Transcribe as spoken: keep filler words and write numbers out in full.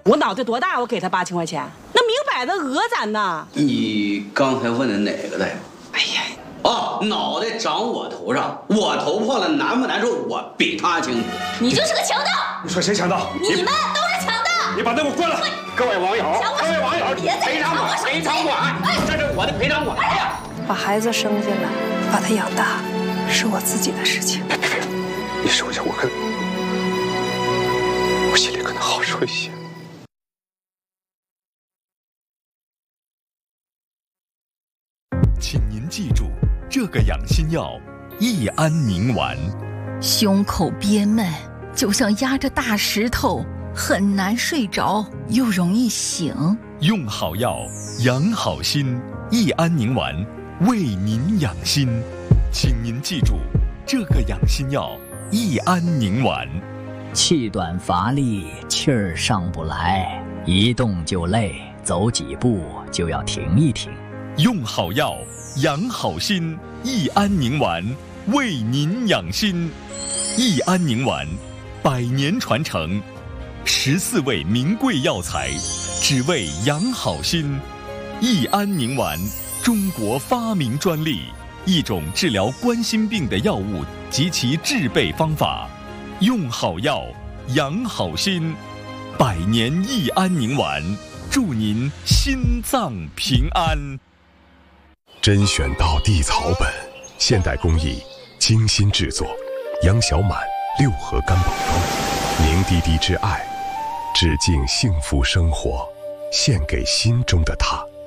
我脑袋多大，我给他八千块钱，那明摆着讹咱呢。 你刚才问的哪个大夫？ 哎呀， 哦，脑袋长我头上，我头破了，难不难受？我比他清楚。 你就是个强盗！ 你说谁强盗？ 你们都是强盗！ 你把他给我关了！ 各位网友，各位网友， 别在赔偿款，赔偿款，这是我的赔偿款。哎呀， 把孩子生下来，把他养大，是我自己的事情。 别别别，你收下，我可我心里可能好受一些。 请您记住，这个养心药益安宁丸。 胸口憋闷，就像压着大石头，很难睡着，又容易醒。 用好药，养好心。益安宁丸，为您养心。请您记住，这个养心药益安宁丸。 气短乏力，气儿上不来，一动就累，走几步就要停一停。 用好药，养好心。益安宁丸，为您养心。益安宁丸，百年传承，十四味名贵药材，只为养好心。益安宁丸，中国发明专利，一种治疗冠心病的药物及其制备方法。用好药，养好心。百年益安宁丸，祝您心脏平安。 甄选到地草本，现代工艺，精心制作，杨小满六合干宝汤，凝滴滴之爱，致敬幸福生活，献给心中的他。